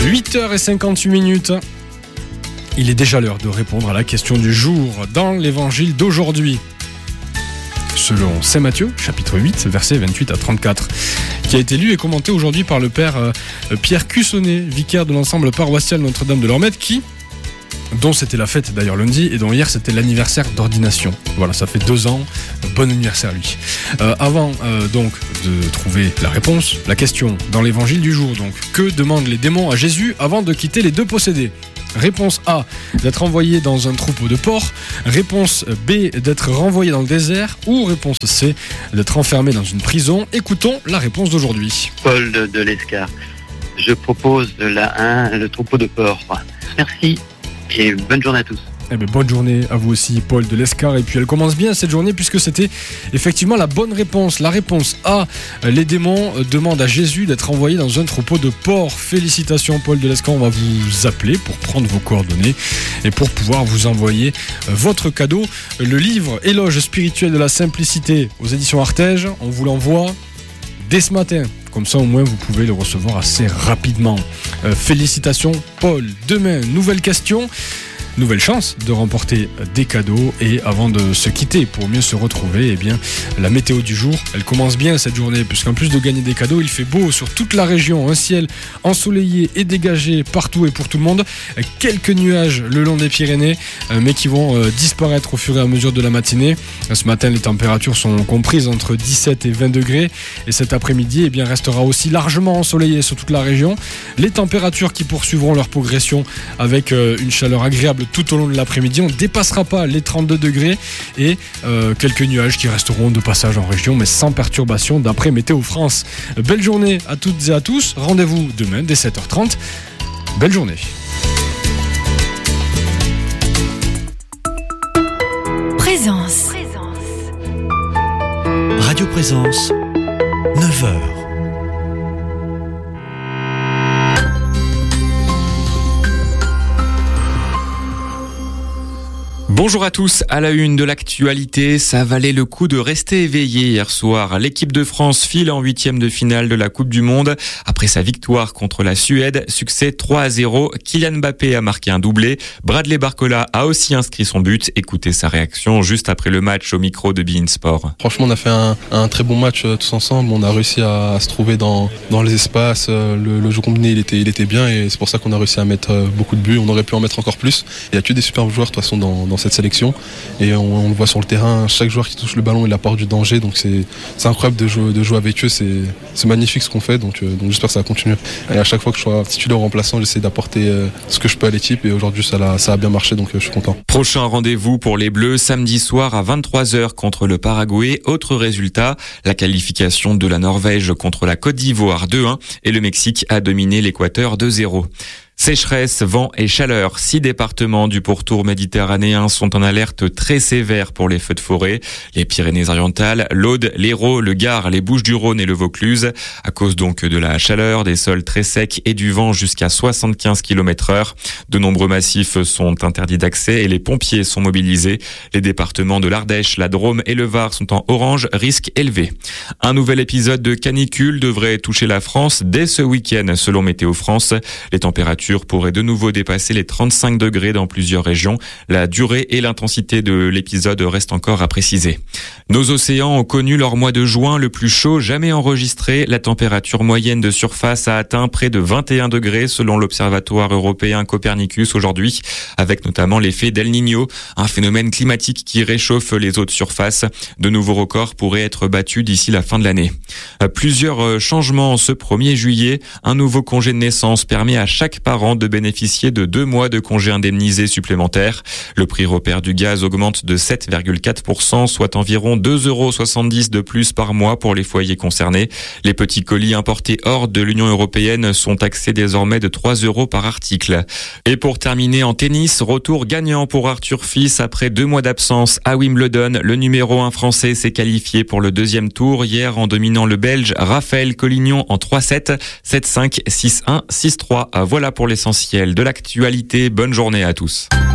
8h58. Il est déjà l'heure de répondre à la question du jour dans l'évangile d'aujourd'hui. Selon Saint Matthieu, chapitre 8, versets 28 à 34, qui a été lu et commenté aujourd'hui par le père Pierre Cussonnet, vicaire de l'ensemble paroissial Notre-Dame de Lormette, dont c'était la fête d'ailleurs lundi et dont hier c'était l'anniversaire d'ordination. Voilà, ça fait 2 ans, bon anniversaire lui. Avant donc de trouver la réponse, la question dans l'évangile du jour, donc, que demandent les démons à Jésus avant de quitter les 2 possédés ? Réponse A, d'être envoyé dans un troupeau de porcs. Réponse B, d'être renvoyé dans le désert. Ou réponse C, d'être enfermé dans une prison. Écoutons la réponse d'aujourd'hui. Paul de l'Escar. Je propose la 1, le troupeau de porcs. Merci et bonne journée à tous. Eh bien, bonne journée à vous aussi, Paul de l'Escar. Et puis elle commence bien cette journée puisque c'était effectivement la bonne réponse. La réponse A, les démons demandent à Jésus d'être envoyé dans un troupeau de porcs. Félicitations, Paul de l'Escar. On va vous appeler pour prendre vos coordonnées et pour pouvoir vous envoyer votre cadeau. Le livre Éloge spirituel de la simplicité aux éditions Artege, on vous l'envoie dès ce matin. Comme ça, au moins, vous pouvez le recevoir assez rapidement. Félicitations, Paul. Demain, nouvelle question. Nouvelle chance de remporter des cadeaux. Et avant de se quitter pour mieux se retrouver, eh bien, la météo du jour, elle commence bien cette journée puisqu'en plus de gagner des cadeaux, il fait beau sur toute la région, un ciel ensoleillé et dégagé partout et pour tout le monde. Quelques nuages le long des Pyrénées mais qui vont disparaître au fur et à mesure de la matinée. Ce matin, les températures sont comprises entre 17 et 20 degrés et cet après-midi, eh bien, restera aussi largement ensoleillé sur toute la région. Les températures qui poursuivront leur progression avec une chaleur agréable tout au long de l'après-midi. On ne dépassera pas les 32 degrés et quelques nuages qui resteront de passage en région mais sans perturbation d'après Météo France. Belle journée à toutes et à tous. Rendez-vous demain dès 7h30. Belle journée. Présence. Radio Présence, 9h. Bonjour à tous, à la une de l'actualité, ça valait le coup de rester éveillé hier soir. L'équipe de France file en 8e de finale de la Coupe du Monde. Après sa victoire contre la Suède, succès 3-0, Kylian Mbappé a marqué un doublé, Bradley Barcola a aussi inscrit son but. Écoutez sa réaction juste après le match au micro de beIN Sport. Franchement, on a fait un très bon match tous ensemble, on a réussi à se trouver dans les espaces, le jeu combiné il était bien et c'est pour ça qu'on a réussi à mettre beaucoup de buts, on aurait pu en mettre encore plus. Il n'y a que des super joueurs de toute façon dans cette sélection et on le voit sur le terrain, chaque joueur qui touche le ballon il apporte du danger, donc c'est incroyable de jouer avec eux, c'est magnifique ce qu'on fait, donc j'espère que ça va continuer. Et à chaque fois que je sois titulaire ou remplaçant, j'essaie d'apporter ce que je peux à l'équipe et aujourd'hui ça a bien marché, donc je suis content. Prochain rendez-vous pour les Bleus samedi soir à 23h contre le Paraguay. Autre résultat, la qualification de la Norvège contre la Côte d'Ivoire 2-1 et le Mexique a dominé l'Équateur 2-0. Sécheresse, vent et chaleur. 6 départements du pourtour méditerranéen sont en alerte très sévère pour les feux de forêt. Les Pyrénées-Orientales, l'Aude, l'Hérault, le Gard, les Bouches-du-Rhône et le Vaucluse. À cause donc de la chaleur, des sols très secs et du vent jusqu'à 75 km/h. De nombreux massifs sont interdits d'accès et les pompiers sont mobilisés. Les départements de l'Ardèche, la Drôme et le Var sont en orange, risque élevé. Un nouvel épisode de canicule devrait toucher la France dès ce week-end selon Météo France. Les températures pourrait de nouveau dépasser les 35 degrés dans plusieurs régions. La durée et l'intensité de l'épisode restent encore à préciser. Nos océans ont connu leur mois de juin le plus chaud jamais enregistré. La température moyenne de surface a atteint près de 21 degrés selon l'Observatoire européen Copernicus aujourd'hui, avec notamment l'effet d'El Niño, un phénomène climatique qui réchauffe les eaux de surface. De nouveaux records pourraient être battus d'ici la fin de l'année. Plusieurs changements ce 1er juillet. Un nouveau congé de naissance permet à chaque parent de bénéficier de 2 mois de congés indemnisés supplémentaires. Le prix repère du gaz augmente de 7,4%, soit environ 2,70 € de plus par mois pour les foyers concernés. Les petits colis importés hors de l'Union européenne sont taxés désormais de 3 € par article. Et pour terminer en tennis, retour gagnant pour Arthur Fils après 2 mois d'absence à Wimbledon. Le numéro 1 français s'est qualifié pour le 2e tour hier en dominant le Belge Raphaël Collignon en 3-7, 7-5, 6-1, 6-3. Voilà pour l'essentiel de l'actualité. Bonne journée à tous.